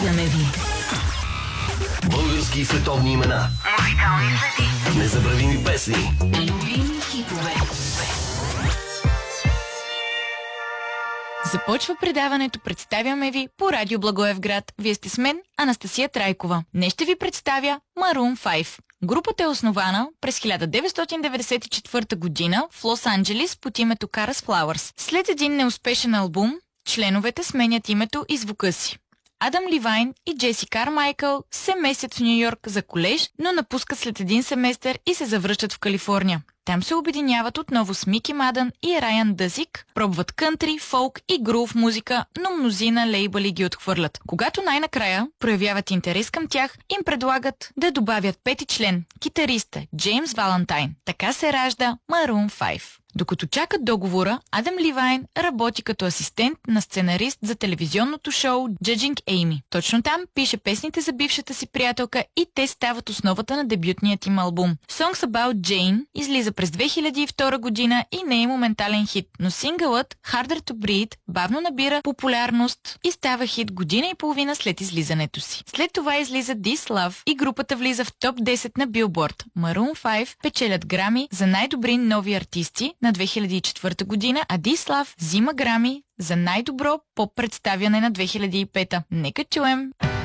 Представяме ви български и световни имена, музикални звезди, незабравими песни, любими хитове. Започва предаването "Представяме ви" по Радио Благоевград. Вие сте с мен, Анастасия Трайкова. Днес ще ви представя Maroon 5. Групата е основана през 1994 година в Лос-Анджелис под името Karas Flowers. След един неуспешен албум, членовете сменят името и звука си. Адам Ливайн и Джеси Кармайкъл се местят в Ню Йорк за колеж, но напускат след един семестър и се завръщат в Калифорния. Там се обединяват отново с Мики Мадън и Райан Дъзик, пробват кънтри, фолк и грув музика, но мнозина лейбъли ги отхвърлят. Когато най-накрая проявяват интерес към тях, им предлагат да добавят пети член, китариста Джеймс Валентайн. Така се ражда Maroon 5. Докато чакат договора, Адам Ливайн работи като асистент на сценарист за телевизионното шоу Judging Amy. Точно там пише песните за бившата си приятелка и те стават основата на дебютният им албум. Songs About Jane излиза през 2002 година и не е моментален хит, но сингълът Harder to Breathe бавно набира популярност и става хит година и половина след излизането си. След това излиза This Love и групата влиза в топ 10 на Billboard. Maroon 5 печелят Грами за най-добри нови артисти на 2004 година, а This Love взима Грами за най-добро поп представяне на 2005. Нека чуем!